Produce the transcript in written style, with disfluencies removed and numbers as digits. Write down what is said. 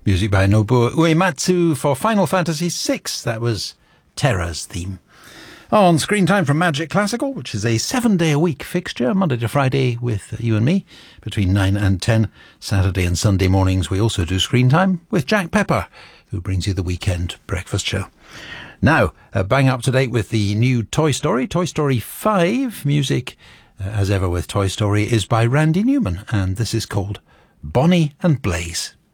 Music by Nobuo Uematsu for Final Fantasy VI. That was Terra's theme. On Screen Time from Magic Classical, which is a 7-day-a-week fixture, Monday to Friday with you and me, between 9 and 10. Saturday and Sunday mornings we also do Screen Time with Jack Pepper, who brings you the weekend breakfast show. Now, bang up to date with the new Toy Story 5. Music, as ever with Toy Story, is by Randy Newman, and this is called Bonnie and Blaze.